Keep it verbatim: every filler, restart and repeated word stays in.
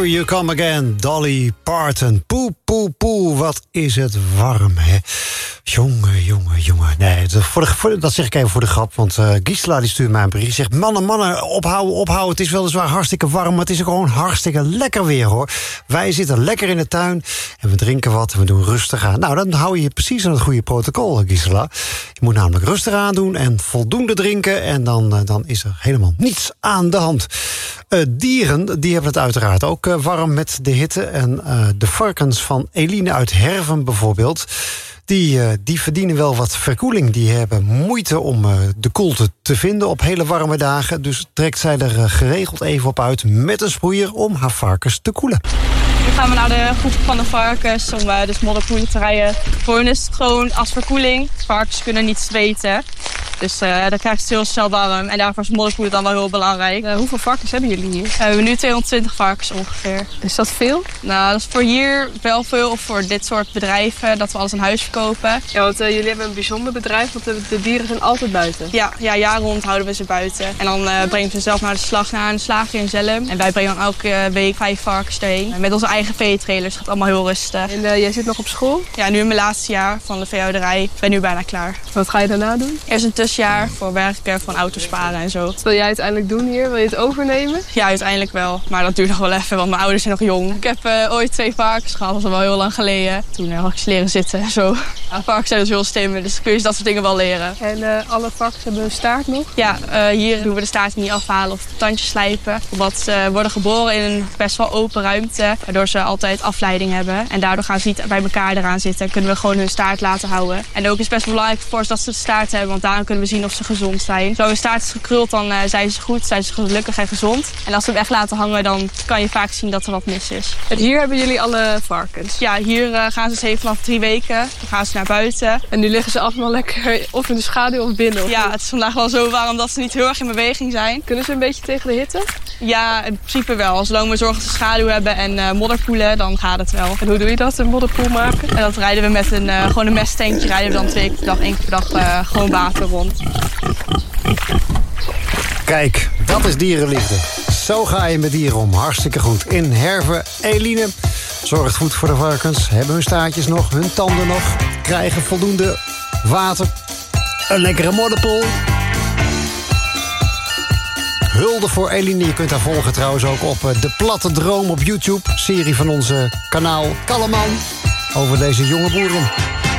You Come Again, Dolly Parton. Poe, poe, poe, wat is het warm, hè? Jongen, jongen, jongen. Nee, dat, voor de, voor, dat zeg ik even voor de grap, want uh, Gisela die stuurt mij een bericht. Zegt, mannen, mannen, ophouden, ophouden. Het is weliswaar hartstikke warm, maar het is ook gewoon hartstikke lekker weer, hoor. Wij zitten lekker in de tuin en we drinken wat en we doen rustig aan. Nou, dan hou je je precies aan het goede protocol, Gisela. Je moet namelijk rustig aan doen en voldoende drinken en dan, uh, dan is er helemaal niets aan de hand. Uh, dieren, die hebben het uiteraard ook uh, warm met de hitte. En uh, de varkens van Eline uit Herven bijvoorbeeld, die, uh, die verdienen wel wat verkoeling. Die hebben moeite om uh, de koelte te vinden op hele warme dagen. Dus trekt zij er uh, geregeld even op uit met een sproeier om haar varkens te koelen. Nu gaan we naar de groep van de varkens om uh, dus modderpoelen te rijden. Voor hen is het gewoon als verkoeling. Varkens kunnen niet zweten. Dus uh, dan krijgt het heel snel warm. En daarvoor is modderpoelen dan wel heel belangrijk. Uh, hoeveel varkens hebben jullie hier? Uh, we hebben nu tweehonderdtwintig varkens ongeveer. Is dat veel? Nou, dat is voor hier wel veel. Of voor dit soort bedrijven, dat we alles aan huis verkopen. Ja, want uh, jullie hebben een bijzonder bedrijf, want de, de dieren zijn altijd buiten. Ja, ja, jaar rond houden we ze buiten. En dan uh, brengen we ze zelf naar de slag, naar een slager in Zelhem. En wij brengen dan elke week vijf varkens erheen. Met onze eigen veetrailers. Het gaat allemaal heel rustig. En uh, jij zit nog op school? Ja, nu in mijn laatste jaar van de veehouderij. Ik ben nu bijna klaar. Wat ga je daarna doen? Eerst een tussenjaar voor werken, van auto's sparen en zo. Wat wil jij uiteindelijk doen hier? Wil je het overnemen? Ja, uiteindelijk wel. Maar dat duurt nog wel even, want mijn ouders zijn nog jong. Ik heb uh, ooit twee varkens gehad, dat is al wel heel lang geleden. Toen uh, had ik ze leren zitten en zo. Ja, varkens zijn dus heel stemmen, dus kun je dat soort dingen wel leren. En uh, alle varkens hebben een staart nog? Ja, uh, hier doen we de staart niet afhalen of tandjes slijpen. Omdat ze uh, worden geboren in een best wel open ruimte, waardoor ze altijd afleiding hebben. En daardoor gaan ze niet bij elkaar eraan zitten en kunnen we gewoon hun staart laten houden. En ook is het best wel belangrijk voor ze dat ze de staart hebben, want daarom kunnen we zien of ze gezond zijn. Zo hun staart is gekruld, dan uh, zijn ze goed, zijn ze gelukkig en gezond. En als we hem echt laten hangen, dan kan je vaak zien dat er wat mis is. En hier hebben jullie alle varkens? Ja, hier uh, gaan ze dus even vanaf drie weken. Dan gaan ze naar buiten. En nu liggen ze allemaal lekker of in de schaduw of binnen? Of ja, niet? Het is vandaag wel zo warm dat ze niet heel erg in beweging zijn. Kunnen ze een beetje tegen de hitte? Ja, in principe wel. Zolang we zorgen dat ze schaduw hebben en uh, modderpoelen, dan gaat het wel. En hoe doe je dat, een modderpoel maken? En dat rijden we met een, uh, gewoon een mesttankje. Rijden we dan twee keer per dag, één keer per dag uh, gewoon water rond. Kijk, dat is dierenliefde. Zo ga je met dieren om. Hartstikke goed. In Herven, Eline zorgt goed voor de varkens. Hebben hun staartjes nog, hun tanden nog. Krijgen voldoende water. Een lekkere modderpoel. Hulde voor Eline. Je kunt haar volgen trouwens ook op De Platte Droom op YouTube. Serie van onze kanaal Kalleman. Over deze jonge boeren.